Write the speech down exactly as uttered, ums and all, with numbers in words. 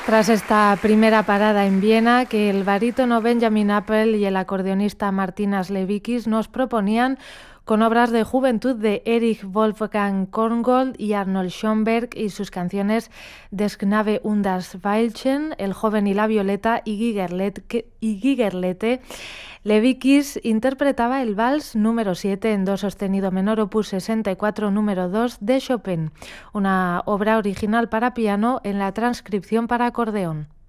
Tras esta primera parada en Viena, que el barítono Benjamin Appel y el acordeonista Martinas Levikis nos proponían con obras de juventud de Erich Wolfgang Korngold y Arnold Schoenberg y sus canciones Des Knabe und das Veilchen, El joven y la violeta y Gigerlete, y Gigerlete. Levikis interpretaba el vals número siete en do sostenido menor opus sesenta y cuatro número dos de Chopin, una obra original para piano en la transcripción para acordeón.